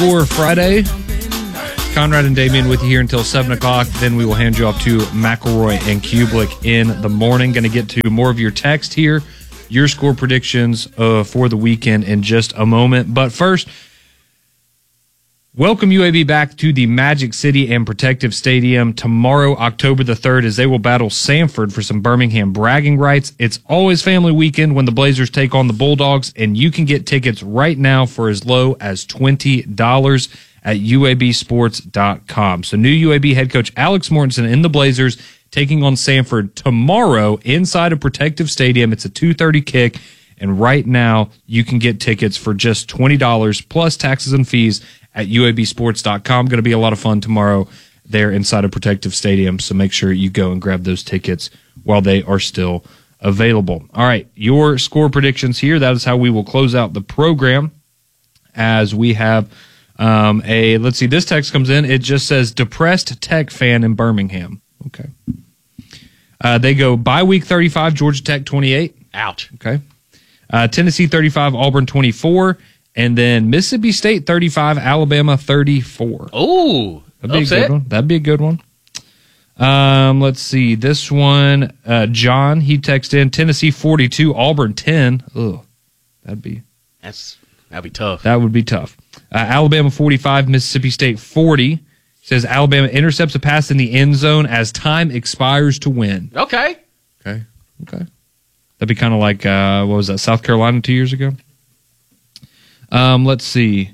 For Friday, Conrad and Damien with you here until 7 o'clock. Then we will hand you off to McElroy and Kublik in the morning. Going to get to more of your text here, your score predictions for the weekend in just a moment. But first, welcome UAB back to the Magic City and Protective Stadium tomorrow, October the 3rd, as they will battle Samford for some Birmingham bragging rights. It's always family weekend when the Blazers take on the Bulldogs, and you can get tickets right now for as low as $20 at UABsports.com. So new UAB head coach Alex Mortensen and the Blazers taking on Samford tomorrow inside of Protective Stadium. It's a 2:30 kick, and right now you can get tickets for just $20 plus taxes and fees at UABsports.com. Going to be a lot of fun tomorrow there inside of Protective Stadium, so make sure you go and grab those tickets while they are still available. All right, your score predictions here. That is how we will close out the program, as we have let's see, this text comes in. It just says, depressed Tech fan in Birmingham. Okay. They go bye week 35, Georgia Tech 28. Ouch. Okay. Tennessee 35, Auburn 24. And then Mississippi State 35, Alabama 34. Oh, that'd be a good one. That'd be a good one. Let's see. This one, John, he texted in Tennessee 42, Auburn 10. Ugh, that'd be tough. That would be tough. Alabama 45, Mississippi State 40. Says Alabama intercepts a pass in the end zone as time expires to win. Okay. That'd be kind of like what was that? South Carolina 2 years ago. Let's see.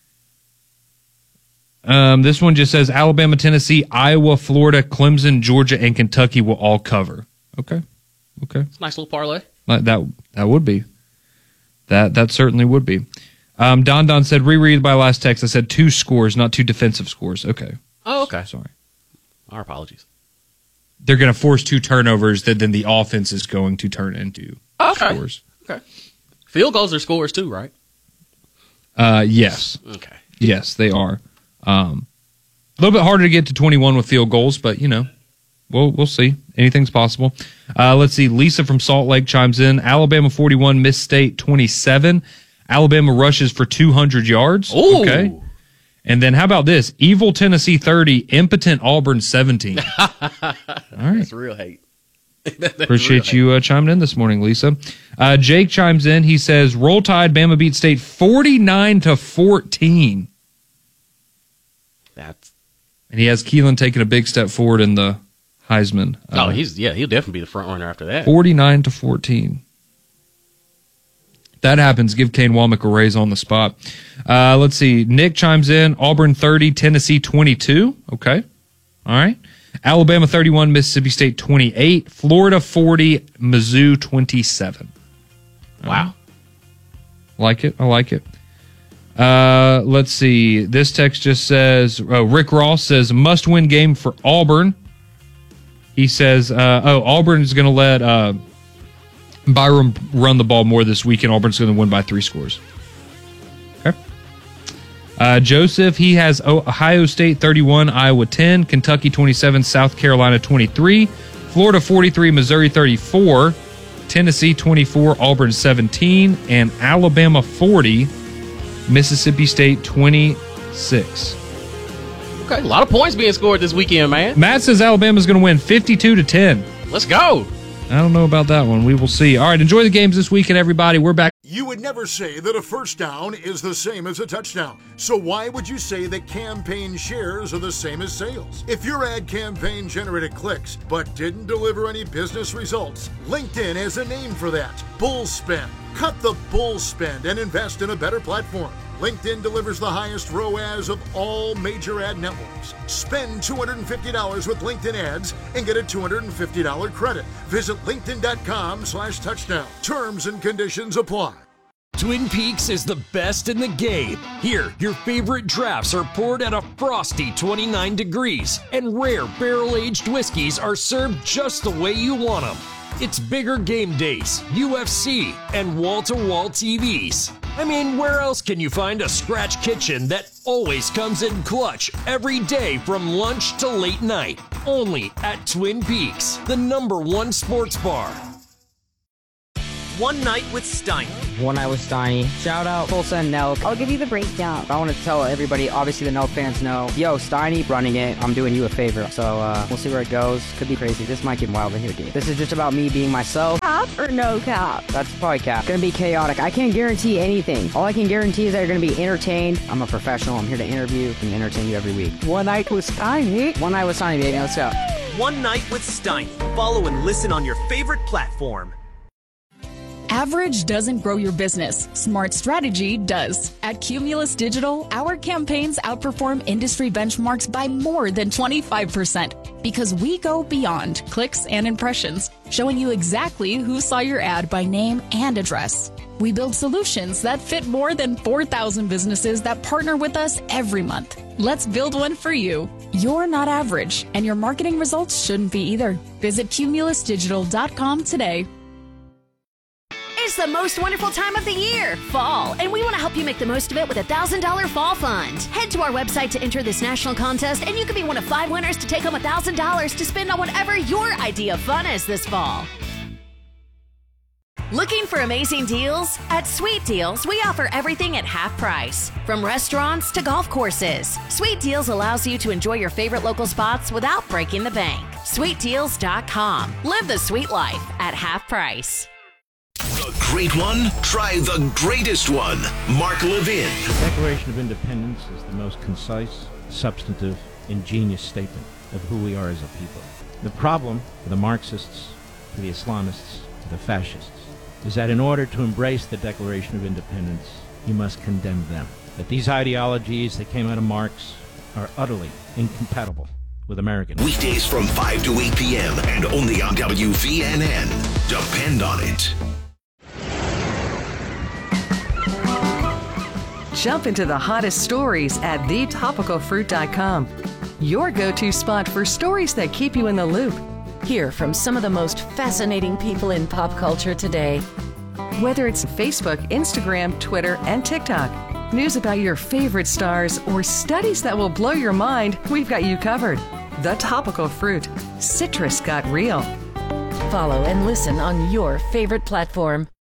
This one just says Alabama, Tennessee, Iowa, Florida, Clemson, Georgia, and Kentucky will all cover. Okay. It's a nice little parlay. That would be. That certainly would be. Don said, reread my last text. I said 2 scores, not 2 defensive scores. Okay. Oh, okay. Sorry. Our apologies. They're going to force 2 turnovers that then the offense is going to turn into scores. Okay. Field goals are scores too, right? Yes. Okay. Yes, they are. A little bit harder to get to 21 with field goals, but, we'll see. Anything's possible. Let's see. Lisa from Salt Lake chimes in. Alabama 41, Miss State 27. Alabama rushes for 200 yards. Ooh. Okay. And then how about this? Evil Tennessee 30, impotent Auburn 17. All right. That's real hate. Appreciate you chiming in this morning, Lisa. Jake chimes in. He says, Roll Tide, Bama beat State 49-14. And he has Keelan taking a big step forward in the Heisman. He'll definitely be the front runner after that. 49-14. That happens. Give Kane Womack a raise on the spot. Let's see. Nick chimes in. Auburn 30, Tennessee 22. Okay. All right. Alabama 31, Mississippi State 28. Florida 40, Mizzou 27. Wow. I like it. Let's see. This text just says, Rick Ross says, must-win game for Auburn. He says, Auburn is going to let Byram run the ball more this week, and Auburn's going to win by 3 scores. Okay. Joseph, he has Ohio State 31, Iowa 10, Kentucky 27, South Carolina 23, Florida 43, Missouri 34, Tennessee 24, Auburn 17, and Alabama 40, Mississippi State 26. Okay, a lot of points being scored this weekend, man. Matt says Alabama's going to win 52-10. Let's go. I don't know about that one. We will see. All right, enjoy the games this weekend, everybody. We're back. You would never say that a first down is the same as a touchdown. So why would you say that campaign shares are the same as sales? If your ad campaign generated clicks but didn't deliver any business results, LinkedIn has a name for that. Bull spend. Cut the bull spend and invest in a better platform. LinkedIn delivers the highest ROAS of all major ad networks. Spend $250 with LinkedIn ads and get a $250 credit. Visit linkedin.com/touchdown. Terms and conditions apply. Twin Peaks is the best in the game. Here, your favorite drafts are poured at a frosty 29 degrees, and rare barrel-aged whiskeys are served just the way you want them. It's bigger game days, UFC, and wall-to-wall TVs. I mean, where else can you find a scratch kitchen that always comes in clutch every day from lunch to late night? Only at Twin Peaks, the #1 sports bar. One Night with Steiny. One Night with Steiny. Shout out Full Send Nelk. I'll give you the breakdown. I want to tell everybody, obviously the Nelk fans know, yo, Steiny running it, I'm doing you a favor. So we'll see where it goes. Could be crazy. This might get wild in here, dude. This is just about me being myself. Cap or no cap? That's probably cap. Gonna be chaotic. I can't guarantee anything. All I can guarantee is that you're gonna be entertained. I'm a professional. I'm here to interview and entertain you every week. One Night with Steiny. One Night with Steiny, baby. Let's go. One Night with Steiny. Follow and listen on your favorite platform. Average doesn't grow your business. Smart strategy does. At Cumulus Digital, our campaigns outperform industry benchmarks by more than 25% because we go beyond clicks and impressions, showing you exactly who saw your ad by name and address. We build solutions that fit more than 4,000 businesses that partner with us every month. Let's build one for you. You're not average, and your marketing results shouldn't be either. Visit cumulusdigital.com today. It's the most wonderful time of the year, fall, and we want to help you make the most of it with a $1,000 fall fund. Head to our website to enter this national contest, and you could be one of 5 winners to take home $1,000 to spend on whatever your idea of fun is this fall. Looking for amazing deals? At Sweet Deals, we offer everything at half price. From restaurants to golf courses, Sweet Deals allows you to enjoy your favorite local spots without breaking the bank. SweetDeals.com. Live the sweet life at half price. The great one? Try the greatest one. Mark Levin. The Declaration of Independence is the most concise, substantive, ingenious statement of who we are as a people. The problem for the Marxists, for the Islamists, for the fascists, is that in order to embrace the Declaration of Independence, you must condemn them. That these ideologies that came out of Marx are utterly incompatible with American. Weekdays from 5 to 8 p.m. and only on WVNN. Depend on it. Jump into the hottest stories at thetopicalfruit.com. Your go-to spot for stories that keep you in the loop. Hear from some of the most fascinating people in pop culture today. Whether it's Facebook, Instagram, Twitter, and TikTok, news about your favorite stars, or studies that will blow your mind, we've got you covered. The Topical Fruit. Citrus got real. Follow and listen on your favorite platform.